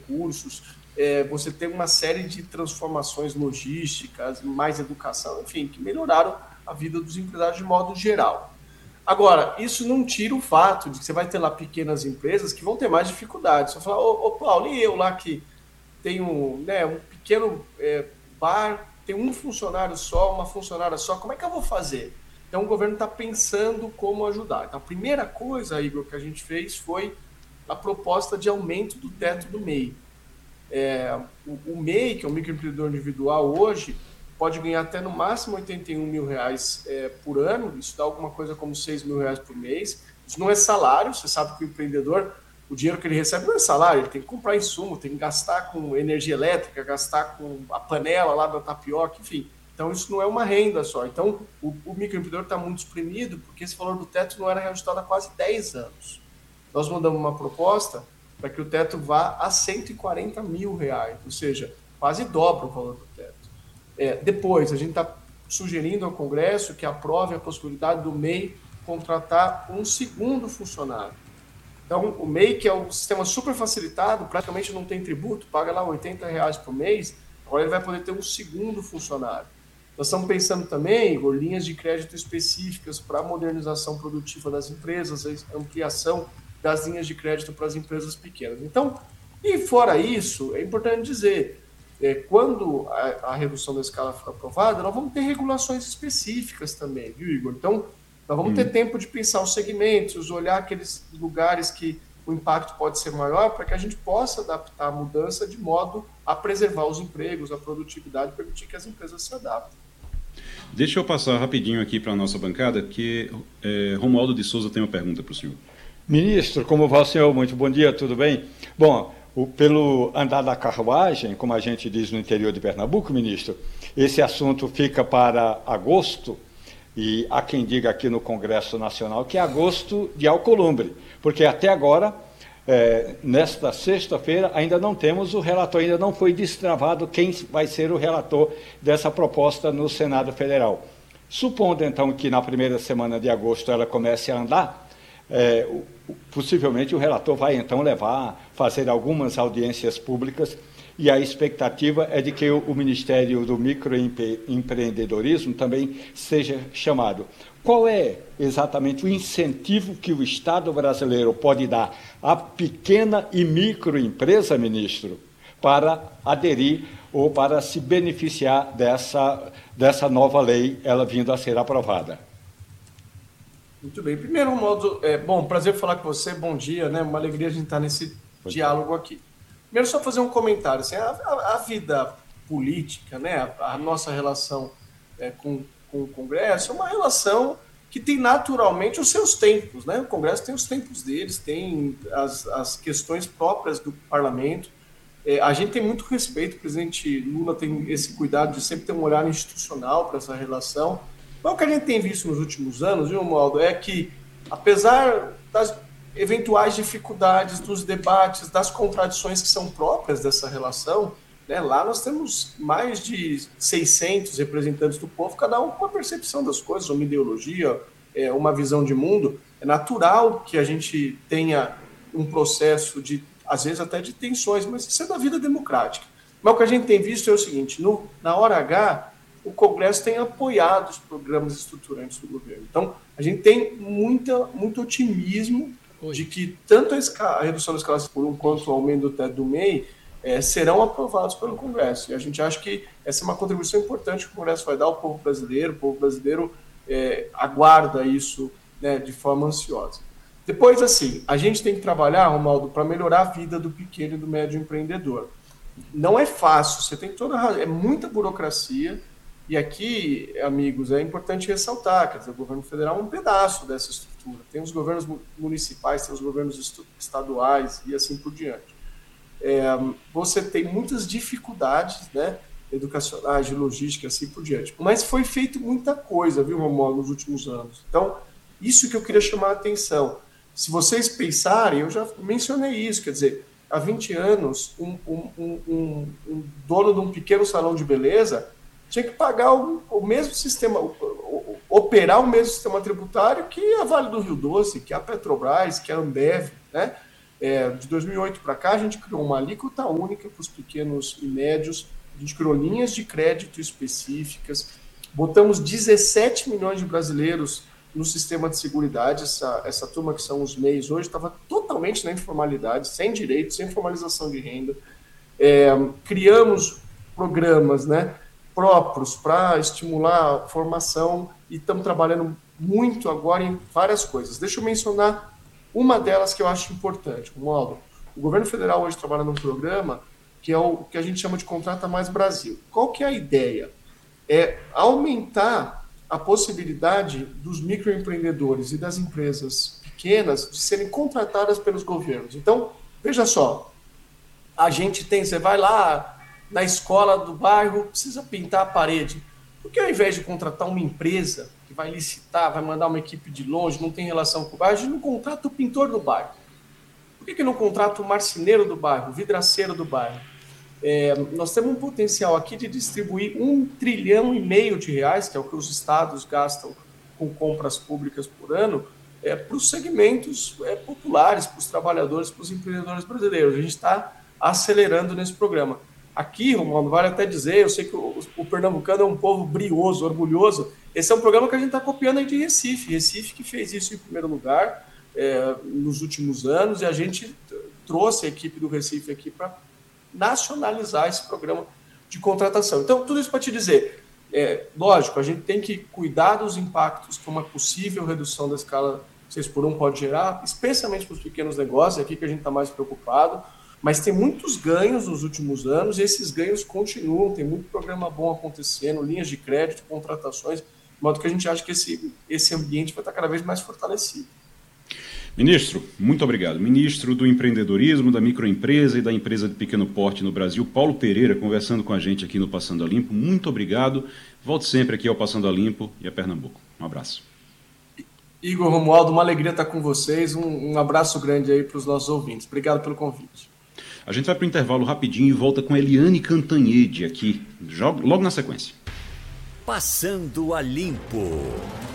recursos, você tem uma série de transformações logísticas, mais educação, enfim, que melhoraram a vida dos empresários de modo geral. Agora, isso não tira o fato de que você vai ter lá pequenas empresas que vão ter mais dificuldades. Você vai falar, ô Paulo, e eu lá que tenho, né, um pequeno bar, tem um funcionário só, uma funcionária só, como é que eu vou fazer? Então, o governo está pensando como ajudar. Então, a primeira coisa, Igor, que a gente fez foi a proposta de aumento do teto do MEI. O MEI, que é o microempreendedor individual hoje, pode ganhar até no máximo R$ 81 mil por ano, isso dá alguma coisa como R$ 6 mil por mês. Isso não é salário, você sabe que o empreendedor, o dinheiro que ele recebe não é salário, ele tem que comprar insumo, tem que gastar com energia elétrica, gastar com a panela lá da tapioca, enfim. Então, isso não é uma renda só. Então, o microempreendedor está muito exprimido porque esse valor do teto não era reajustado há quase 10 anos. Nós mandamos uma proposta para que o teto vá a R$ 140 mil, ou seja, quase dobra o valor do teto. Depois, a gente está sugerindo ao Congresso que aprove a possibilidade do MEI contratar um segundo funcionário. Então, o MEI, que é um sistema super facilitado, praticamente não tem tributo, paga lá R$ 80 por mês, agora ele vai poder ter um segundo funcionário. Nós estamos pensando também, Igor, linhas de crédito específicas para a modernização produtiva das empresas, a ampliação das linhas de crédito para as empresas pequenas. Então, e fora isso, é importante dizer, quando a redução da escala for aprovada, nós vamos ter regulações específicas também, viu, Igor? Então, nós vamos ter tempo de pensar os segmentos, olhar aqueles lugares que o impacto pode ser maior, para que a gente possa adaptar a mudança de modo a preservar os empregos, a produtividade, permitir que as empresas se adaptem. Deixa eu passar rapidinho aqui para a nossa bancada, que Romualdo de Souza tem uma pergunta para o senhor. Ministro, como vai o senhor? Muito bom dia, tudo bem? Bom, pelo andar da carruagem, como a gente diz no interior de Pernambuco, ministro, esse assunto fica para agosto, e há quem diga aqui no Congresso Nacional que é agosto de Alcolumbre, porque até agora, nesta sexta-feira, ainda não temos o relator, ainda não foi destravado quem vai ser o relator dessa proposta no Senado Federal. Supondo, então, que na primeira semana de agosto ela comece a andar, possivelmente o relator vai, então, fazer algumas audiências públicas, e a expectativa é de que o Ministério do Microempreendedorismo também seja chamado. Qual é exatamente o incentivo que o Estado brasileiro pode dar à pequena e microempresa, ministro, para aderir ou para se beneficiar dessa nova lei, ela vindo a ser aprovada? Muito bem. Primeiro, prazer falar com você, bom dia, né? Uma alegria a gente estar nesse diálogo aqui. Primeiro, só fazer um comentário. Assim, a vida política, né? A nossa relação com o Congresso é uma relação que tem naturalmente os seus tempos, né? O Congresso tem os tempos deles, tem as questões próprias do parlamento. A gente tem muito respeito, o presidente Lula tem esse cuidado de sempre ter um olhar institucional para essa relação. Mas o que a gente tem visto nos últimos anos, viu, Romualdo, é que, apesar das eventuais dificuldades dos debates, das contradições que são próprias dessa relação, né, lá nós temos mais de 600 representantes do povo, cada um com uma percepção das coisas, uma ideologia, uma visão de mundo. É natural que a gente tenha um processo de, às vezes, até de tensões, mas isso é da vida democrática. Mas o que a gente tem visto é o seguinte, na hora H, o Congresso tem apoiado os programas estruturantes do governo. Então, a gente tem muito otimismo de que tanto a redução da escala por quanto o aumento do teto do MEI serão aprovados pelo Congresso. E a gente acha que essa é uma contribuição importante que o Congresso vai dar ao povo brasileiro. O povo brasileiro aguarda isso, né, de forma ansiosa. Depois, assim, a gente tem que trabalhar, Romualdo, para melhorar a vida do pequeno e do médio empreendedor. Não é fácil, você tem é muita burocracia. E aqui, amigos, é importante ressaltar, quer dizer, o governo federal é um pedaço dessa estrutura. Tem os governos municipais, tem os governos estaduais e assim por diante. Você tem muitas dificuldades, né, educacionais, de logística e assim por diante. Mas foi feito muita coisa, viu, Romualdo, nos últimos anos. Então, isso que eu queria chamar a atenção. Se vocês pensarem, eu já mencionei isso, quer dizer, há 20 anos, um dono de um pequeno salão de beleza tinha que pagar o mesmo sistema, operar o mesmo sistema tributário que a Vale do Rio Doce, que a Petrobras, que a Ambev, né? De 2008 para cá, a gente criou uma alíquota única para os pequenos e médios, a gente criou linhas de crédito específicas, botamos 17 milhões de brasileiros no sistema de seguridade. Essa turma que são os MEIs hoje estava totalmente na informalidade, sem direito, sem formalização de renda. Criamos programas, né, próprios para estimular a formação e estamos trabalhando muito agora em várias coisas. Deixa eu mencionar uma delas que eu acho importante, Romualdo. O governo federal hoje trabalha num programa que é o que a gente chama de Contrata Mais Brasil. Qual que é a ideia? É aumentar a possibilidade dos microempreendedores e das empresas pequenas de serem contratadas pelos governos. Então, veja só, a gente tem, você vai lá na escola do bairro, precisa pintar a parede. Por que ao invés de contratar uma empresa que vai licitar, vai mandar uma equipe de longe, não tem relação com o bairro, a gente não contrata o pintor do bairro? Por que não contrata o marceneiro do bairro, o vidraceiro do bairro? Nós temos um potencial aqui de distribuir R$1,5 trilhão de reais, que é o que os estados gastam com compras públicas por ano, para os segmentos populares, para os trabalhadores, para os empreendedores brasileiros. A gente está acelerando nesse programa. Aqui, Romualdo, vale até dizer, eu sei que o pernambucano é um povo brioso, orgulhoso. Esse é um programa que a gente está copiando aí de Recife. Recife que fez isso em primeiro lugar nos últimos anos, e a gente trouxe a equipe do Recife aqui para nacionalizar esse programa de contratação. Então, tudo isso para te dizer, lógico, a gente tem que cuidar dos impactos que uma possível redução da escala 6x1 pode gerar, especialmente para os pequenos negócios, é aqui que a gente está mais preocupado, mas tem muitos ganhos nos últimos anos e esses ganhos continuam, tem muito programa bom acontecendo, linhas de crédito, contratações, de modo que a gente acha que esse ambiente vai estar cada vez mais fortalecido. Ministro, muito obrigado. Ministro do Empreendedorismo, da Microempresa e da Empresa de Pequeno Porte no Brasil, Paulo Pereira, conversando com a gente aqui no Passando a Limpo. Muito obrigado. Volte sempre aqui ao Passando a Limpo e a Pernambuco. Um abraço. Igor, Romualdo, uma alegria estar com vocês. Um abraço grande aí para os nossos ouvintes. Obrigado pelo convite. A gente vai para o intervalo rapidinho e volta com Eliane Cantanhede aqui, logo na sequência. Passando a Limpo.